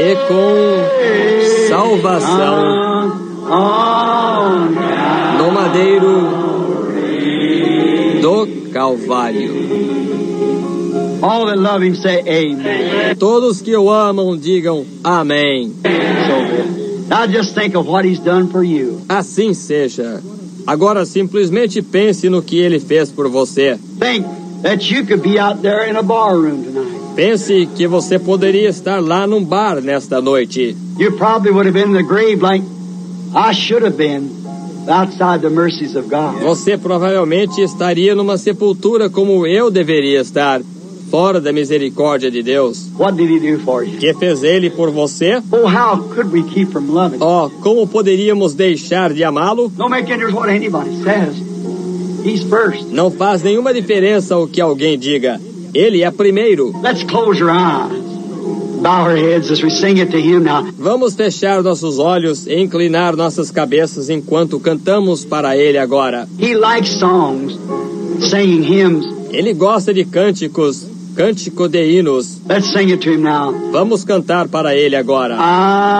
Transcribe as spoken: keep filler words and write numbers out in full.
e com salvação no madeiro do Calvário. All that love him say amen. Todos que o amam digam amém. So, now just think of what he's done for you. Assim seja. Agora simplesmente pense no que ele fez por você. Think that you could be out there in a bar room tonight. Pense que você poderia estar lá num bar nesta noite. You probably would have been in the grave like I should have been, outside the mercies of God. Você provavelmente estaria numa sepultura como eu deveria estar, fora da misericórdia de Deus. What did he do for you? Que fez ele por você? Oh, how could we keep from loving? Oh, como poderíamos deixar de amá-lo? Don't make any difference what anybody says. He's first. Não faz nenhuma diferença o que alguém diga. Ele é primeiro. Let's close our eyes. Bow our heads as we sing it to him now. Vamos fechar nossos olhos e inclinar nossas cabeças enquanto cantamos para ele agora. He likes songs, singing hymns. Ele gosta de cânticos, cântico de hinos. Let's sing it to him now. Vamos cantar para ele agora. I